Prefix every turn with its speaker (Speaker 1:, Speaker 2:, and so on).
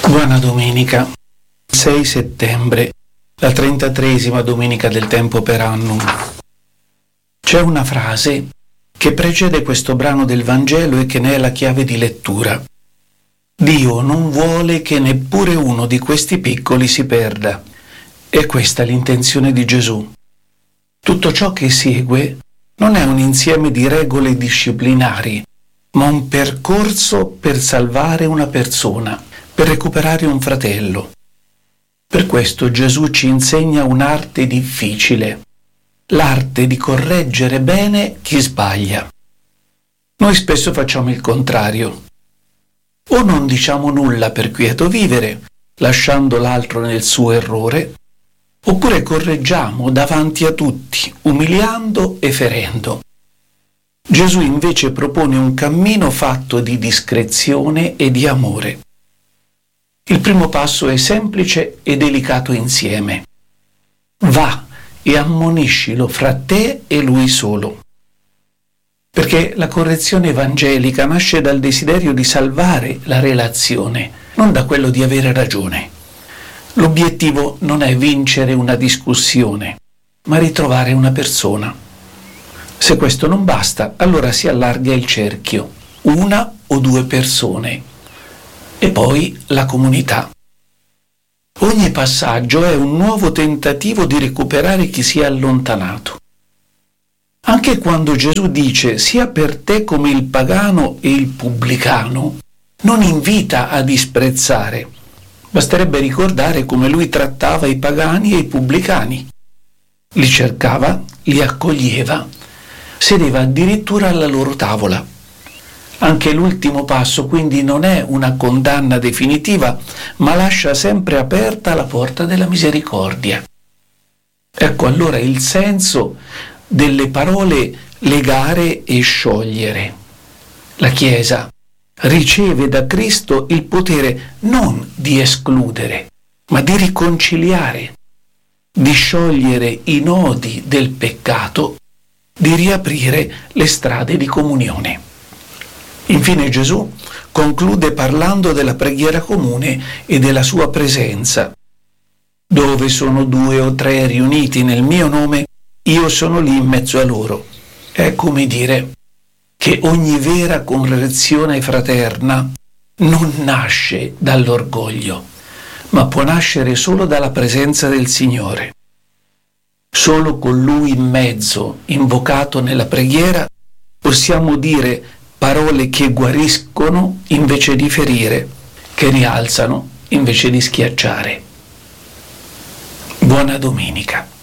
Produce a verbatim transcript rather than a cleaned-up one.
Speaker 1: Buona domenica, sei settembre, la trentatreesima domenica del tempo per annum. C'è una frase che precede questo brano del Vangelo e che ne è la chiave di lettura. Dio non vuole che neppure uno di questi piccoli si perda. E questa è l'intenzione di Gesù. Tutto ciò che segue non è un insieme di regole disciplinari, ma un percorso per salvare una persona, per recuperare un fratello. Per questo Gesù ci insegna un'arte difficile, l'arte di correggere bene chi sbaglia. Noi spesso facciamo il contrario. O non diciamo nulla per quieto vivere, lasciando l'altro nel suo errore, oppure correggiamo davanti a tutti, umiliando e ferendo. Gesù invece propone un cammino fatto di discrezione e di amore. Il primo passo è semplice e delicato insieme. Va e ammoniscilo fra te e lui solo. Perché la correzione evangelica nasce dal desiderio di salvare la relazione, non da quello di avere ragione. L'obiettivo non è vincere una discussione, ma ritrovare una persona. Se questo non basta, allora si allarga il cerchio, una o due persone. E poi la comunità. Ogni passaggio è un nuovo tentativo di recuperare chi si è allontanato. Anche quando Gesù dice sia per te come il pagano e il pubblicano, non invita a disprezzare. Basterebbe ricordare come lui trattava i pagani e i pubblicani. Li cercava, li accoglieva, sedeva addirittura alla loro tavola. Anche l'ultimo passo quindi non è una condanna definitiva, ma lascia sempre aperta la porta della misericordia. Ecco allora il senso delle parole legare e sciogliere. La Chiesa riceve da Cristo il potere non di escludere, ma di riconciliare, di sciogliere i nodi del peccato, di riaprire le strade di comunione. Infine Gesù conclude parlando della preghiera comune e della sua presenza. Dove sono due o tre riuniti nel mio nome, io sono lì in mezzo a loro. È come dire che ogni vera correzione fraterna non nasce dall'orgoglio, ma può nascere solo dalla presenza del Signore. Solo con Lui in mezzo, invocato nella preghiera, possiamo dire parole che guariscono invece di ferire, che rialzano invece di schiacciare. Buona domenica.